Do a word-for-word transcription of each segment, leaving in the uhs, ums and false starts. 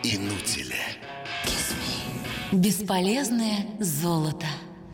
Инутили. Бесполезное золото.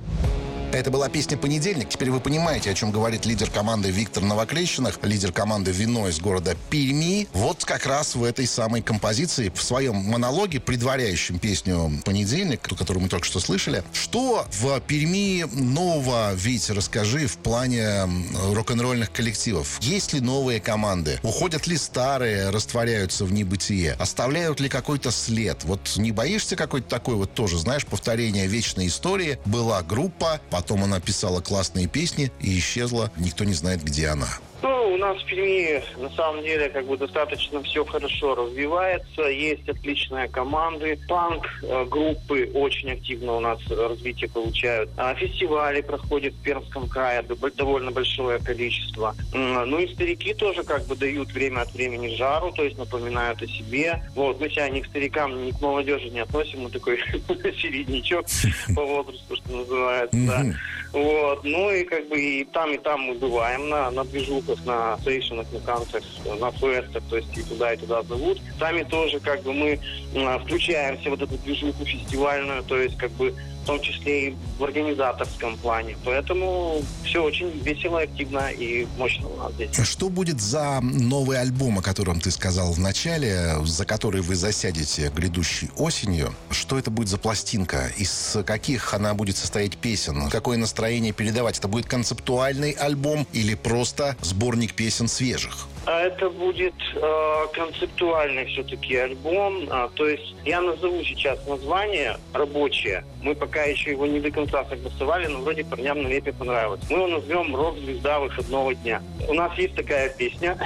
Это была песня «Понедельник». Теперь вы понимаете, о чем говорит лидер команды Виктор Новокрещеных, лидер команды «Вино» из города Перми. Вот как раз в этой самой композиции, в своем монологе, предваряющем песню «Понедельник», которую мы только что слышали. Что в Перми нового, Витя, расскажи, в плане рок-н-ролльных коллективов? Есть ли новые команды? Уходят ли старые, растворяются в небытие? Оставляют ли какой-то след? Вот не боишься какой-то такой вот тоже, знаешь, повторения вечной истории? Была группа, потом она писала классные песни и исчезла. Никто не знает, где она. Ну, у нас в Перми, на самом деле, как бы достаточно все хорошо развивается. Есть отличные команды. Панк-группы очень активно у нас развитие получают. Фестивали проходят в Пермском крае, довольно большое количество. Ну и старики тоже как бы дают время от времени жару, то есть напоминают о себе. Вот, мы себя ни к старикам, ни к молодежи не относим. Мы такой середнячок по возрасту, что называется, да. Вот, ну и как бы и там, и там мы бываем на, на движухах, на сейшенах, на танцах, на фестах, то есть и туда, и туда зовут. Сами тоже как бы мы а, включаемся в вот эту движуху фестивальную, то есть как бы в том числе и в организаторском плане. Поэтому все очень весело, активно и мощно у нас здесь. Что будет за новый альбом, о котором ты сказал в начале, за который вы засядете грядущей осенью? Что это будет за пластинка? Из каких она будет состоять песен? Какое настроение передавать? Это будет концептуальный альбом или просто сборник песен свежих? А это будет э, концептуальный все-таки альбом. А, то есть я назову сейчас название рабочее. Мы пока еще его не до конца согласовали, но вроде парням на лепе понравилось. Мы его назовем «Рок-звезда выходного дня». У нас есть такая песня.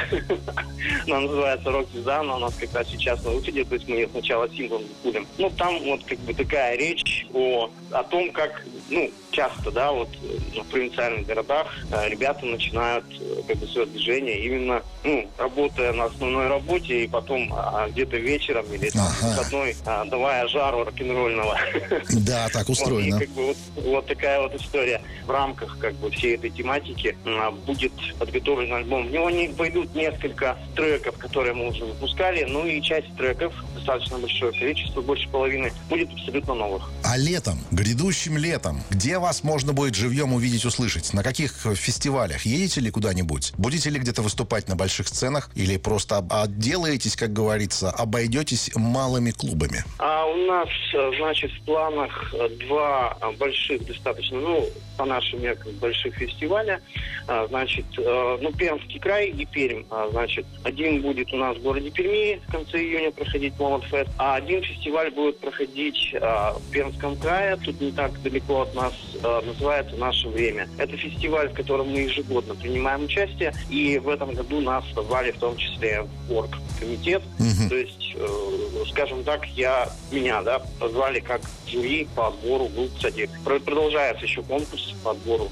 Она называется «Рок-звезда», но у нас как раз сейчас на выходе, то есть мы ее сначала синглом запулим. Ну, там вот как бы такая речь о, о том, как, ну, часто, да, вот в провинциальных городах ребята начинают как бы свое движение именно, ну, работая на основной работе и потом а, где-то вечером или ага. выходной, а, давая жару рок-н-ролльного. Да, так устроено. Вот, и, как бы, вот, вот такая вот история. В рамках как бы всей этой тематики а, будет подготовлен альбом. В него не войдут несколько треков, которые мы уже выпускали, ну и часть треков, достаточно большое количество, больше половины, будет абсолютно новых. А летом, грядущим летом, где вас можно будет живьем увидеть, услышать? На каких фестивалях? Едете ли куда-нибудь? Будете ли где-то выступать на больших сценах? Или просто отделаетесь, как говорится, обойдетесь малыми клубами? А у нас, значит, в планах два больших достаточно, ну, по нашим меркам, больших фестиваля. Значит, ну, Пермский край и Пермь. Значит, один будет у нас в городе Перми в конце июня проходить Молодфест, а один фестиваль будет проходить в Пермском крае, тут не так далеко от нас, называется «Наше время». Это фестиваль, в котором мы ежегодно принимаем участие, и в этом году нас позвали в том числе в оргкомитет. Угу. То есть, э, скажем так, я, меня, да, позвали как жюри по отбору групп. Кстати, продолжается еще конкурс по отбору.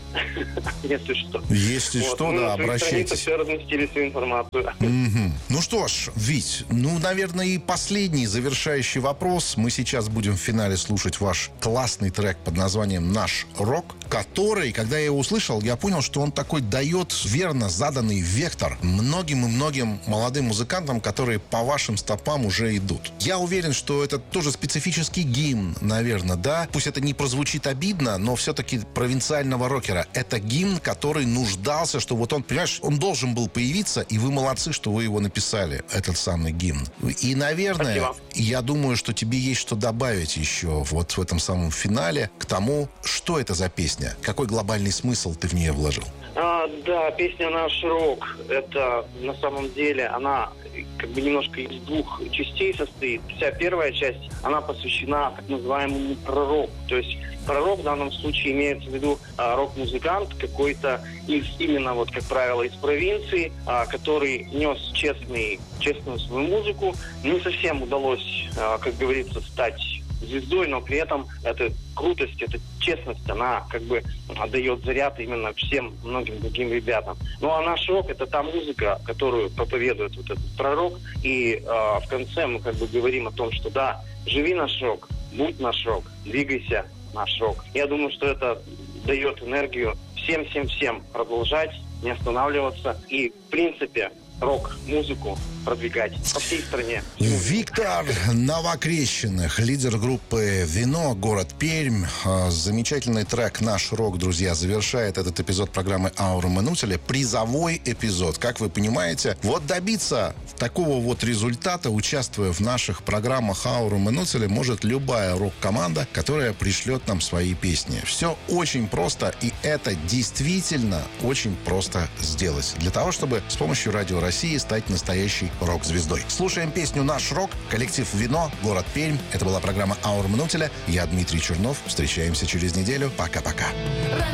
Если что. Если что, да, обращайтесь. Все разместили всю информацию. Ну что ж, Вить, ну, наверное, и последний завершающий вопрос. Мы сейчас будем в финале слушать ваш классный трек под названием «Наш рок», который, когда я его услышал, я понял, что он такой дает верно заданный вектор многим и многим молодым музыкантам, которые по вашим стопам уже идут. Я уверен, что это тоже специфический гимн, наверное, да? Пусть это не прозвучит обидно, но все-таки провинциального рокера. Это гимн, который нуждался, что вот он, понимаешь, он должен был появиться, и вы молодцы, что вы его написали, этот самый гимн. И, наверное, Спасибо. Я думаю, что тебе есть что добавить еще вот в этом самом финале к тому, что это за песня, какой глобальный смысл ты в нее вложил. А, да, песня «Наш рок», это на самом деле, она как бы немножко из двух частей состоит. Вся первая часть, она посвящена так называемому пророку. То есть пророк в данном случае имеется в виду а, рок-музыкант какой-то из, именно вот, как правило, из провинции, а, который нес честный, честную свою музыку. Не совсем удалось, а, как говорится, стать звездой, но при этом эта крутость, эта честность, она как бы дает заряд именно всем многим другим ребятам. Ну а наш рок — это та музыка, которую проповедует вот этот пророк. И э, в конце мы как бы говорим о том, что да, живи наш рок, будь наш рок, двигайся наш рок. Я думаю, что это дает энергию всем-всем-всем продолжать, не останавливаться. И в принципе рок-музыку продвигать по всей стране. Виктор Новокрещеных, лидер группы «Вино», город Пермь. Замечательный трек «Наш рок», друзья, завершает этот эпизод программы «Аура Манутеля». Призовой эпизод. Как вы понимаете, вот добиться такого вот результата, участвуя в наших программах «Аура Манутеля», может любая рок-команда, которая пришлет нам свои песни. Все очень просто, и это действительно очень просто сделать. Для того, чтобы с помощью Радио России стать настоящей рок-звездой. Слушаем песню «Наш рок», коллектив «Вино», город Пермь. Это была программа «Аура Манутеля». Я Дмитрий Чернов. Встречаемся через неделю. Пока-пока.